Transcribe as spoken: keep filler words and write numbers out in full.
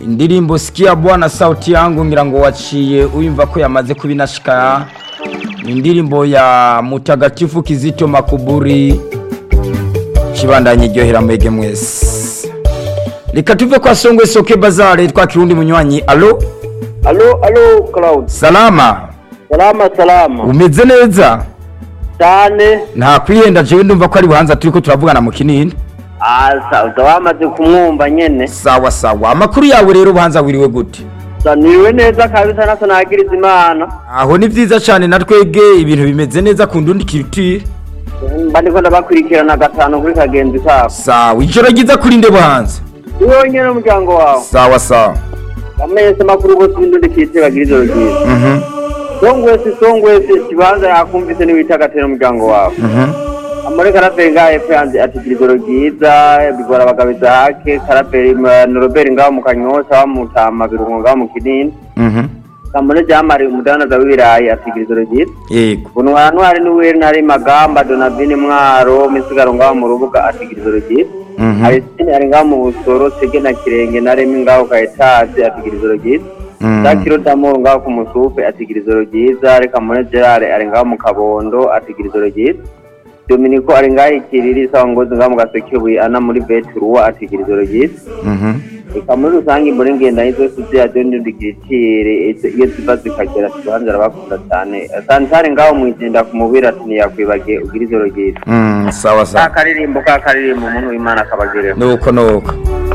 indirimbo sikia bwana sauti yangu ngira ngo waciye uyumva ko yamaze kubinashika. Indirimbo ya Mutagatifu Kizito Makuburi kibandanye ryohera mwege mwese. Reka tuve kwa Songwe Soke Bazare twa Kirundi munywanyi. Allo Allo allo Cloud. Salama. Salama salama. Umeze neza? Cyane. Nta kwiyenda jewe ndumva ko ari buhanza turiko turavugana mu kinini. Ah sawa wamaze kumwumva nyene. Sawa sawa. Amakuru yawe rero buhanza wiriwe gute? Saniwe neza kabisa naso nagiriza Imana. Aho ni vyiza cyane natwege ibintu bimeze neza ku ndundi kirutire. Bandiko ndabakurikirana gatano kuri kagenzi kabo. Sawa ijoro giza kuri nde buhanza. Uwo nyene umuryango wawe. Sawa sawa. Amese makuru bose ndundi kitse bagiriza urugize. Mhm. Songwese Songwese kibanza yakumvise ni witagatera umuryango wawe. Mhm. Amore karaperi ngaye pyanze atigiriza urugiza bigora bagabiza hake karaperi no Robert ngaho mu Kanyosa mutama birungo ngaho mu Kinini. Mhm. Kamone jamari umudana za wirayi atigiriza urugiza. Yego. Kuno hantu hari n'uwe nari magamba Donavine Mwaro misigaro ngaho mu rubuga atigiriza urugiza. Mhm. Hari sini ari ngaho mu Busoro Sege na Kirenge na Remi ngaho ka etaje atigiriza urugiza. Dakiro Damoro ngaho ku Musufe atigiriza urugiza reka Mone Gerard ari ngaho mu Kabondo atigiriza urugiza. Dominico ari ngaho ikiriri sawa ngozi ngaho mu Gasekebuye ana muri Betruwa atigiriza urugiza. Mhm. Reka muri rusange muri ngenda izo suziya dondi digitire iyo ziba zikagera tubanza rabakunda cyane. Santare ngaho mwigenda kumubira ati yakwibage ugiriza urugiza. Mm sawa sawa. Ka karirimbo ka karirimbo umuntu w'Imana akabagerera. Nuko nuko.